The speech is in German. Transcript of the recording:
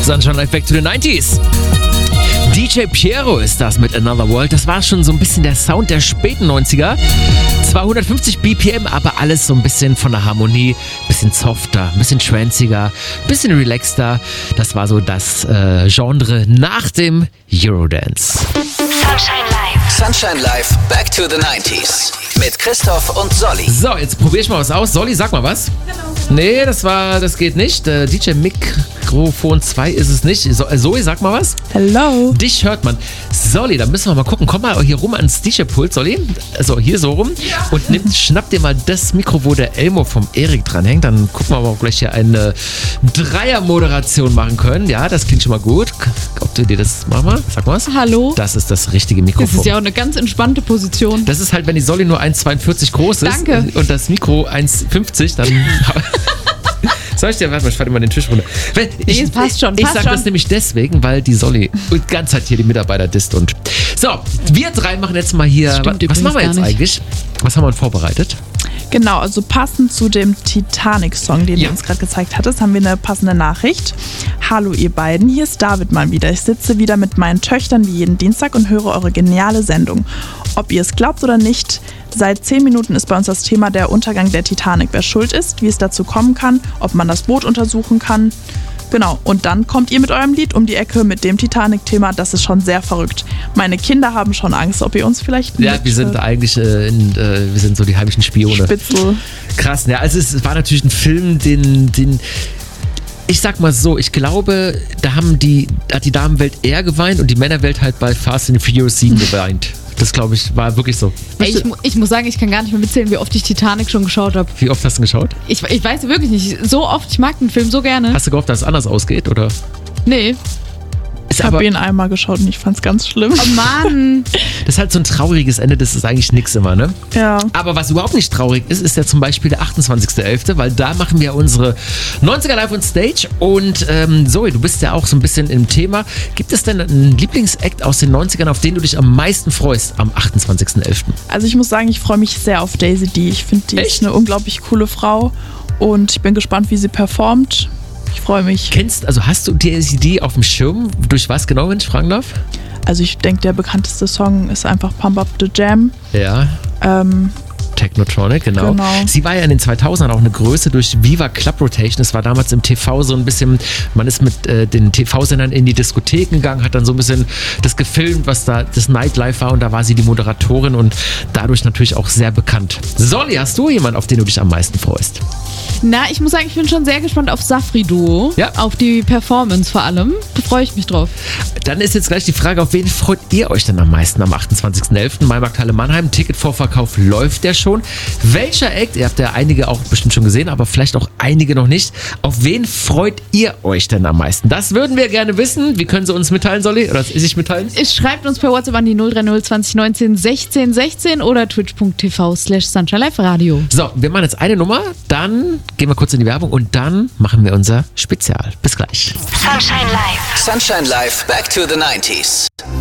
Sunshine Life Back to the 90s. DJ Piero ist das mit Another World. Das war schon so ein bisschen der Sound der späten 90er. 250 BPM, aber alles so ein bisschen von der Harmonie, bisschen softer, ein bisschen tranziger, ein bisschen relaxter. Das war so das Genre nach dem Eurodance. Sunshine Live. Sunshine Live, Back to the 90s. Mit Christoph und Solly. So, jetzt probiere ich mal was aus. Solly, sag mal was. Hello. Nee, das geht nicht. DJ Mikrofon 2 ist es nicht. Zoe, sag mal was. Hello. Dich hört man. Solly, da müssen wir mal gucken. Komm mal hier rum ans DJ-Pult, Solly. Also hier so rum. Ja. Und schnapp dir mal das Mikro, wo der Elmo vom Erik dranhängt. Dann gucken wir, ob wir auch gleich hier eine Dreier-Moderation machen können. Ja, das klingt schon mal gut. Ob du dir das... Mach mal, sag mal was. Hallo. Das ist das richtige Mikrofon. Das ist ja auch eine ganz entspannte Position. Das ist halt, wenn die Solly nur 1,42 groß ist. Danke. Und das Mikro 1,50, dann... Soll ich dir, warte mal, ich falle mal den Tisch runter. Es passt schon. Ich sag das nämlich deswegen, weil die Solly die ganze Zeit hier die Mitarbeiter disst und... So, wir drei machen jetzt mal hier... Was machen wir jetzt eigentlich? Was haben wir vorbereitet? Genau, also passend zu dem Titanic-Song, den du uns gerade gezeigt hattest, haben wir eine passende Nachricht. Hallo ihr beiden, hier ist David mal wieder. Ich sitze wieder mit meinen Töchtern wie jeden Dienstag und höre eure geniale Sendung. Ob ihr es glaubt oder nicht, seit 10 Minuten ist bei uns das Thema der Untergang der Titanic. Wer schuld ist, wie es dazu kommen kann, ob man das Boot untersuchen kann. Genau, und dann kommt ihr mit eurem Lied um die Ecke mit dem Titanic-Thema. Das ist schon sehr verrückt. Meine Kinder haben schon Angst, ob ihr uns vielleicht... Ja, wir sind eigentlich, wir sind so die heimischen Spione. Spitzel. Krass, ja, also es war natürlich ein Film, den ich sag mal so, ich glaube, da hat die Damenwelt eher geweint und die Männerwelt halt bei Fast and Furious 7 geweint. Das, glaube ich, war wirklich so. Ey, ich muss sagen, ich kann gar nicht mehr mitzählen, wie oft ich Titanic schon geschaut habe. Wie oft hast du geschaut? Ich weiß wirklich nicht. So oft, ich mag den Film so gerne. Hast du gehofft, dass es anders ausgeht, oder? Nee. Ich habe ihn einmal geschaut und ich fand's ganz schlimm. Oh Mann. Das ist halt so ein trauriges Ende, das ist eigentlich nix immer, ne? Ja. Aber was überhaupt nicht traurig ist, ist ja zum Beispiel der 28.11., weil da machen wir unsere 90er Live on Stage. Und Zoe, du bist ja auch so ein bisschen im Thema. Gibt es denn einen Lieblingsakt aus den 90ern, auf den du dich am meisten freust am 28.11.? Also ich muss sagen, ich freue mich sehr auf Daisy D. Ich finde, die ist eine unglaublich coole Frau und ich bin gespannt, wie sie performt. Ich freue mich. Hast du Daisy D auf dem Schirm? Durch was genau, wenn ich fragen darf? Also ich denke, der bekannteste Song ist einfach Pump Up the Jam. Ja. Technotronic, genau. Sie war ja in den 2000ern auch eine Größe durch Viva Club Rotation. Es war damals im TV so ein bisschen, man ist mit den TV-Sendern in die Diskotheken gegangen, hat dann so ein bisschen das gefilmt, was da das Nightlife war und da war sie die Moderatorin und dadurch natürlich auch sehr bekannt. Solly, hast du jemanden, auf den du dich am meisten freust? Na, ich muss sagen, ich bin schon sehr gespannt auf Safri-Duo. Ja. Auf die Performance vor allem. Da freue ich mich drauf. Dann ist jetzt gleich die Frage, auf wen freut ihr euch denn am meisten am 28.11.? Maimarkthalle Mannheim, Ticketvorverkauf läuft ja schon. Welcher Act, ihr habt ja einige auch bestimmt schon gesehen, aber vielleicht auch einige noch nicht. Auf wen freut ihr euch denn am meisten? Das würden wir gerne wissen. Wie können Sie uns mitteilen, Solly? Oder sich mitteilen? Schreibt uns per WhatsApp an die 030 2019 16 16 oder twitch.tv/SunshineLive-Radio. So, wir machen jetzt eine Nummer, dann gehen wir kurz in die Werbung und dann machen wir unser Spezial. Bis gleich. Sunshine Live. Sunshine Live, Back to the 90s.